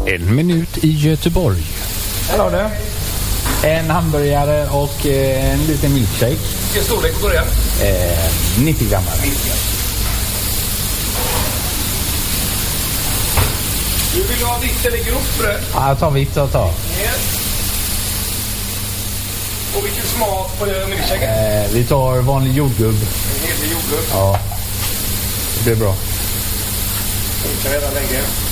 En minut i Göteborg. Här har du en hamburgare och en liten milkshake. Vilken storlek börjar? 90 gram. 90. Du vill ha vitt eller grovt bröd? Ja, jag tar vitt och tar. Yes. Och vilken smak på milkshaken? Vi tar vanlig jordgubb. En hel jordgubb. Ja, det blir bra. Jag kan redan lägga.